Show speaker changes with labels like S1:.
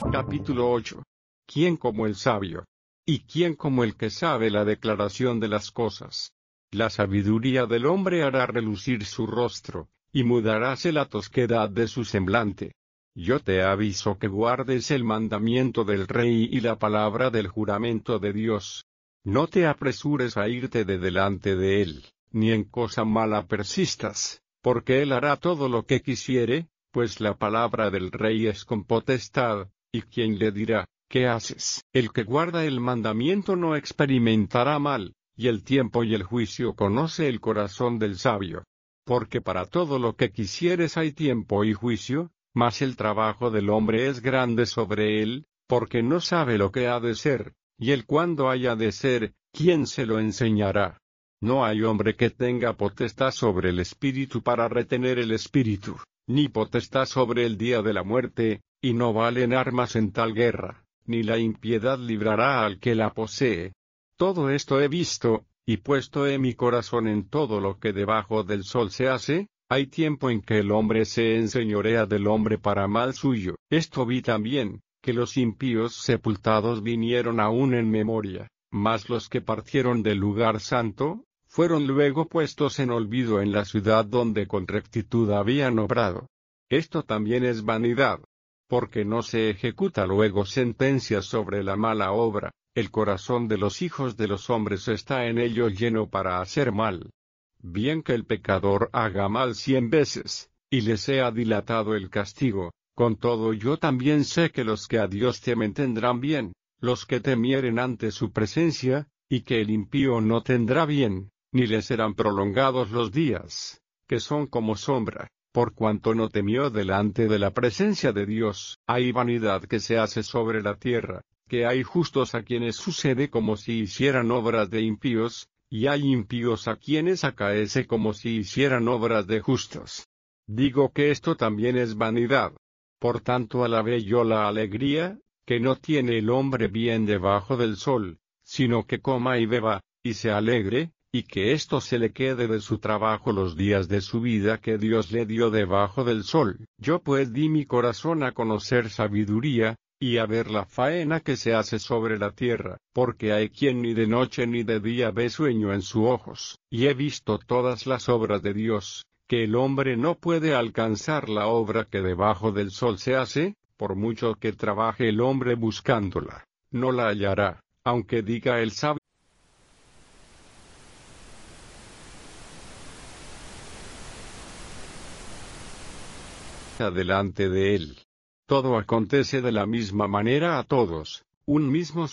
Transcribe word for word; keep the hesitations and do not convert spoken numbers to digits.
S1: Capítulo ocho. ¿Quién como el sabio? ¿Y quién como el que sabe la declaración de las cosas? La sabiduría del hombre hará relucir su rostro, y mudaráse la tosquedad de su semblante. Yo te aviso que guardes el mandamiento del rey y la palabra del juramento de Dios. No te apresures a irte de delante de él, ni en cosa mala persistas, porque él hará todo lo que quisiere, pues la palabra del rey es con potestad, y quien le dirá, ¿qué haces? El que guarda el mandamiento no experimentará mal, y el tiempo y el juicio conoce el corazón del sabio. Porque para todo lo que quisieres hay tiempo y juicio, mas el trabajo del hombre es grande sobre él, porque no sabe lo que ha de ser, y el cuándo haya de ser, ¿quién se lo enseñará? No hay hombre que tenga potestad sobre el espíritu para retener el espíritu, ni potestad sobre el día de la muerte, y no valen armas en tal guerra, ni la impiedad librará al que la posee. Todo esto he visto, y puesto he mi corazón en todo lo que debajo del sol se hace. Hay tiempo en que el hombre se enseñorea del hombre para mal suyo. Esto vi también, que los impíos sepultados vinieron aún en memoria, mas los que partieron del lugar santo, fueron luego puestos en olvido en la ciudad donde con rectitud habían obrado. Esto también es vanidad, porque no se ejecuta luego sentencia sobre la mala obra. El corazón de los hijos de los hombres está en ello lleno para hacer mal. Bien que el pecador haga mal cien veces, y le sea dilatado el castigo, con todo yo también sé que los que a Dios temen tendrán bien, los que temieren ante su presencia, y que el impío no tendrá bien, ni le serán prolongados los días, que son como sombra, por cuanto no temió delante de la presencia de Dios. Hay vanidad que se hace sobre la tierra, que hay justos a quienes sucede como si hicieran obras de impíos, y hay impíos a quienes acaece como si hicieran obras de justos. Digo que esto también es vanidad. Por tanto alabé yo la alegría, que no tiene el hombre bien debajo del sol, sino que coma y beba, y se alegre, y que esto se le quede de su trabajo los días de su vida que Dios le dio debajo del sol. Yo pues di mi corazón a conocer sabiduría, y a ver la faena que se hace sobre la tierra, porque hay quien ni de noche ni de día ve sueño en sus ojos, y he visto todas las obras de Dios, que el hombre no puede alcanzar la obra que debajo del sol se hace, por mucho que trabaje el hombre buscándola, no la hallará, aunque diga el sabio. Delante de él. Todo acontece de la misma manera a todos, un mismo